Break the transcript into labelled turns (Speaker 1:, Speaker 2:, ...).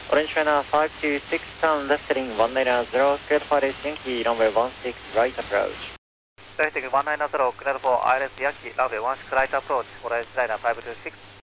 Speaker 1: Orange China 526, turn left heading 190, cleared for ILS Yankee, runway 16, right approach.
Speaker 2: Left heading 190, cleared for ILS Yankee, runway 16, right approach, Orange China 526.